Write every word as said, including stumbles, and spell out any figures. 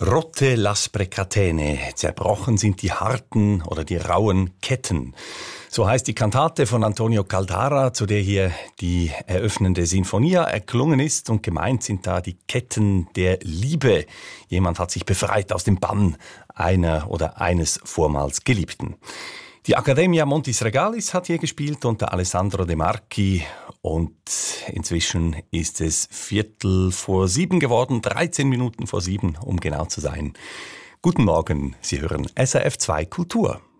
Rotte l'aspre catene, zerbrochen sind die harten oder die rauen Ketten. So heißt die Kantate von Antonio Caldara, zu der hier die eröffnende Sinfonia erklungen ist. Und gemeint sind da die Ketten der Liebe. Jemand hat sich befreit aus dem Bann einer oder eines vormals Geliebten. Die Accademia Montis Regalis hat hier gespielt unter Alessandro De Marchi und inzwischen ist es Viertel vor sieben geworden, dreizehn Minuten vor sieben, um genau zu sein. Guten Morgen, Sie hören S R F zwei Kultur.